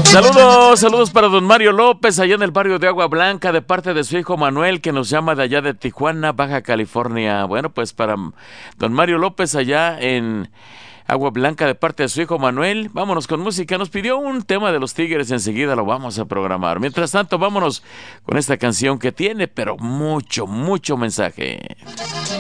Saludos para don Mario López, allá en el barrio de Agua Blanca, de parte de su hijo Manuel, que nos llama de allá de Tijuana, Baja California. Bueno, pues para don Mario López, allá en Agua Blanca, de parte de su hijo Manuel. Vámonos con música. Nos pidió un tema de los Tigres, enseguida lo vamos a programar. Mientras tanto, vámonos con esta canción que tiene, pero mucho mensaje.